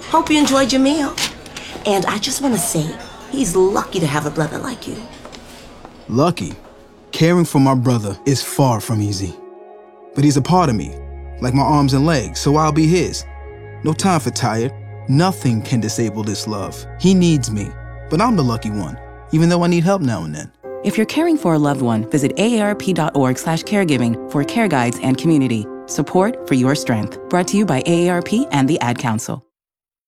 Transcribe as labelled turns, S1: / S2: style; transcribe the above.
S1: Hope you enjoyed your meal. And I just want to say, he's lucky to have a brother like you.
S2: Lucky? Caring for my brother is far from easy. But he's a part of me, like my arms and legs, so I'll be his. No time for tired. Nothing can disable this love. He needs me, but I'm the lucky one, even though I need help now and then.
S3: If you're caring for a loved one, visit aarp.org/caregiving for care guides and community. Support for your strength. Brought to you by AARP and the Ad Council.